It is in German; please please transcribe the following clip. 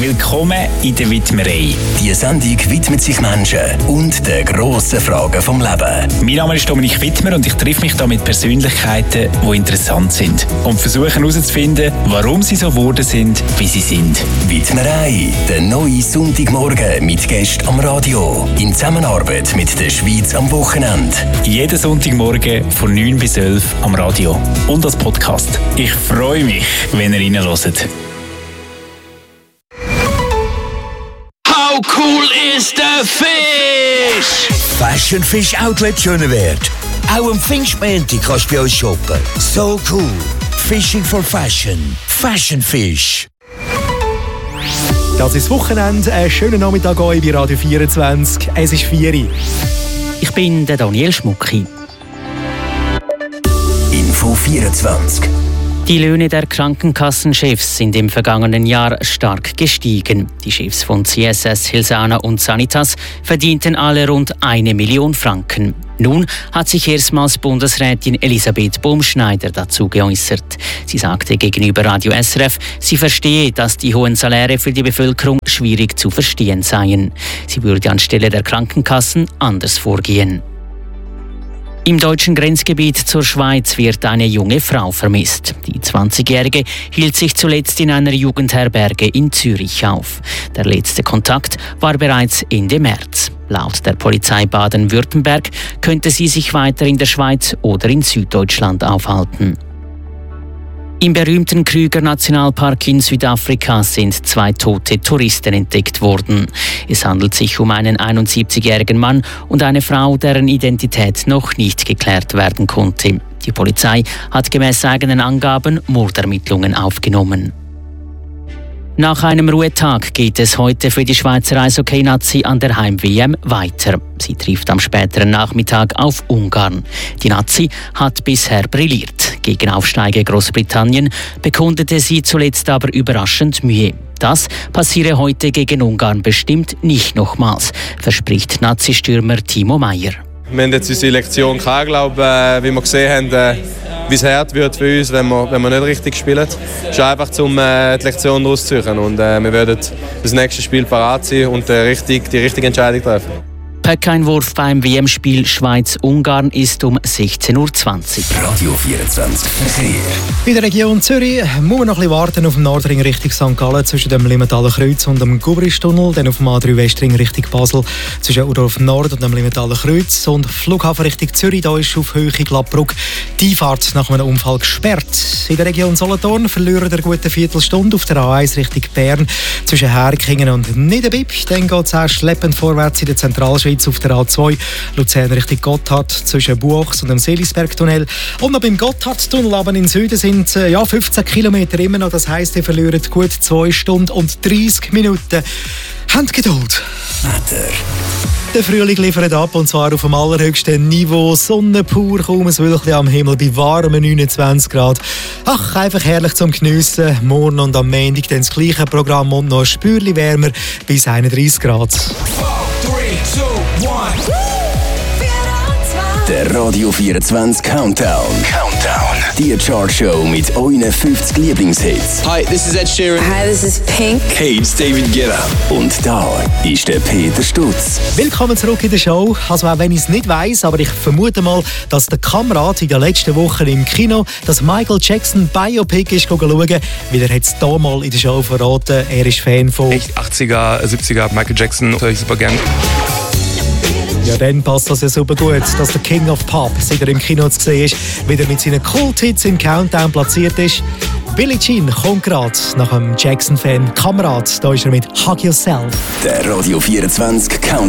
Willkommen in der Widmerei. Die Sendung widmet sich Menschen und den grossen Fragen vom Leben. Mein Name ist Dominik Wittmer und ich treffe mich hier mit Persönlichkeiten, die interessant sind. Und versuche herauszufinden, warum sie so geworden sind, wie sie sind. Widmerei, der neue Sonntagmorgen mit Gästen am Radio. In Zusammenarbeit mit der Schweiz am Wochenende. Jeden Sonntagmorgen von 9 bis 11 am Radio. Und als Podcast. Ich freue mich, wenn ihr reinhört. How cool is the fish? Fashion Fish Outlet Schönewert. Auch am Pfingstmontag kannst du bei uns shoppen. So cool. Fishing for Fashion. Fashion Fish. Das ist das Wochenende. Einen schönen Nachmittag euch bei Radio 24. Es ist 4 Uhr. Ich bin der Daniel Schmucki. Info 24. Die Löhne der Krankenkassenchefs sind im vergangenen Jahr stark gestiegen. Die Chefs von CSS, Hilsana und Sanitas verdienten alle rund 1 Million Franken. Nun hat sich erstmals Bundesrätin Elisabeth Baumschneider dazu geäußert. Sie sagte gegenüber Radio SRF, sie verstehe, dass die hohen Saläre für die Bevölkerung schwierig zu verstehen seien. Sie würde anstelle der Krankenkassen anders vorgehen. Im deutschen Grenzgebiet zur Schweiz wird eine junge Frau vermisst. Die 20-Jährige hielt sich zuletzt in einer Jugendherberge in Zürich auf. Der letzte Kontakt war bereits Ende März. Laut der Polizei Baden-Württemberg könnte sie sich weiter in der Schweiz oder in Süddeutschland aufhalten. Im berühmten Krüger-Nationalpark in Südafrika sind 2 tote Touristen entdeckt worden. Es handelt sich um einen 71-jährigen Mann und eine Frau, deren Identität noch nicht geklärt werden konnte. Die Polizei hat gemäß eigenen Angaben Mordermittlungen aufgenommen. Nach einem Ruhetag geht es heute für die Schweizer Eishockey-Nazi an der Heim-WM weiter. Sie trifft am späteren Nachmittag auf Ungarn. Die Nazi hat bisher brilliert. Gegen Aufsteiger Großbritannien bekundete sie zuletzt aber überraschend Mühe. Das passiere heute gegen Ungarn bestimmt nicht nochmals, verspricht Nazi-Stürmer Timo Meier. Wir haben jetzt unsere Lektion gehabt, glaube wie wir gesehen haben, wie es hart wird für uns, wenn wir nicht richtig spielen. Es ist einfach, um die Lektion daraus zu ziehen. Und wir werden das nächste Spiel parat sein und die richtige Entscheidung treffen. Puck-Einwurf beim WM-Spiel Schweiz-Ungarn ist um 16:20 Uhr. Radio 24 Verkehr. In der Region Zürich muss man noch ein bisschen warten auf dem Nordring Richtung St. Gallen zwischen dem Limmertaler Kreuz und dem Gubristunnel, dann auf dem A3 Westring Richtung Basel zwischen Udorf Nord und dem Limmertaler Kreuz und Flughafen Richtung Zürich, da ist auf Höhe Gladbruck die Einfahrt nach einem Unfall gesperrt. In der Region Solothurn verlieren eine gute Viertelstunde auf der A1 Richtung Bern zwischen Herkingen und Niederbipp. Dann geht es auch schleppend vorwärts in der Zentralschweiz auf der A2 Luzern Richtung Gotthard zwischen Buchs und dem Seelisbergtunnel. Und noch beim Gotthardtunnel aber in Süden sind 15 Kilometer immer noch. Das heisst, ihr verliert gut 2 Stunden und 30 Minuten. Habt Geduld. Wetter. Der Frühling liefert ab, und zwar auf dem allerhöchsten Niveau. Sonne pur, kaum ein Wölkchen am Himmel bei warmen 29 Grad. Ach, einfach herrlich zum Geniessen. Morgen und am Montag dann das gleiche Programm und noch ein Spürchen wärmer bis 31 Grad. 4, 3, 2, 1. Der Radio 24 Countdown. Die Chartshow mit euren 50 Lieblingshits. Hi, this is Ed Sheeran. Hi, this is Pink. Hey, it's David Guetta. Und da ist der Peter Stutz. Willkommen zurück in der Show. Also auch wenn ich es nicht weiss, aber ich vermute mal, dass der Kamerad in den letzten Wochen im Kino das Michael Jackson Biopic ist schauen, weil er hat es da mal in der Show verraten. Er ist Fan von... Echt 80er, 70er Michael Jackson, höre ich super gern. Ja, dann passt das ja super gut, dass der King of Pop, seit er im Kino zu sehen ist, wieder mit seinen Kult-Hits im Countdown platziert ist. Billie Jean kommt gerade nach einem Jackson-Fan. Kamerad, da ist er mit Hug Yourself. Der Radio 24 Countdown.